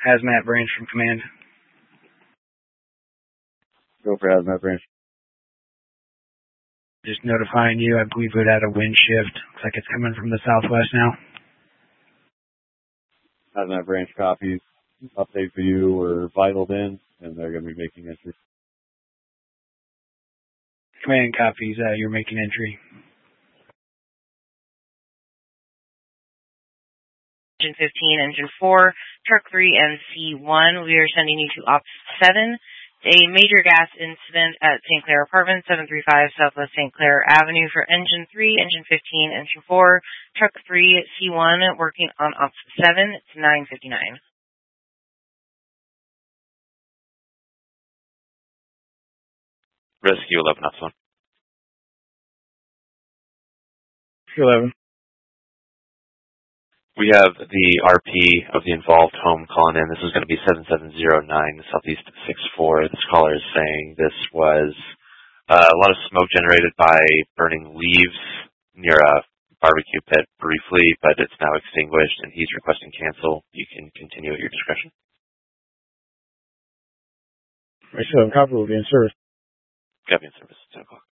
Hazmat Branch from Command. Go for Hazmat Branch. Just notifying you, I believe it had a wind shift. Looks like it's coming from the southwest now. Hazmat Branch copies. Update for you. We're vitaled in, and they're going to be making entry. Command copies, you're making entry. Engine 15, Engine 4, Truck 3, and C1. We are sending you to Ops 7. A major gas incident at St. Clair Apartments, 735 Southwest St. Clair Avenue for Engine 3, Engine 15, Engine 4, Truck 3, C1, working on Ops 7. It's 9:59. Rescue 11, Ops 1. 11. We have the RP of the involved home calling in. This is going to be 7709 Southeast 64. This caller is saying this was a lot of smoke generated by burning leaves near a barbecue pit briefly, but it's now extinguished, and he's requesting cancel. You can continue at your discretion. Right, so copy will be in service. Copy in service, 10 o'clock.